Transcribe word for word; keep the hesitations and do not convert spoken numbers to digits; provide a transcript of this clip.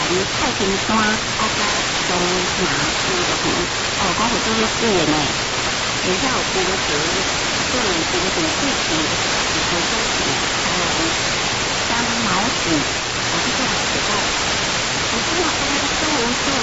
太平山啊甲中南区的园，哦，讲有这些资源呢，而且有冰河，个人冰河地区，是可以去台湾三毛子，我这个知道，我知道这个中文做